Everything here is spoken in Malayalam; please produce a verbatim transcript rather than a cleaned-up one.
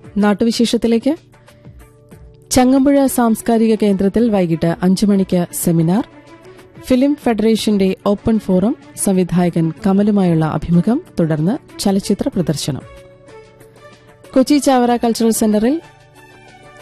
നാട്ടുവിശേഷത്തിലേക്ക്. ചങ്ങമ്പുഴ സാംസ്കാരിക കേന്ദ്രത്തിൽ വൈകിട്ട് അഞ്ചു മണിക്ക് സെമിനാർ. ഫിലിം ഫെഡറേഷന്റെ ഓപ്പൺ ഫോറം, സംവിധായകൻ കമലുമായുള്ള അഭിമുഖം, തുടർന്ന് ചലച്ചിത്ര പ്രദർശനം. കൊച്ചി ചാവറ കൾച്ചറൽ സെന്ററിൽ